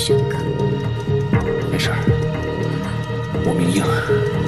深刻。 没事儿，我命硬。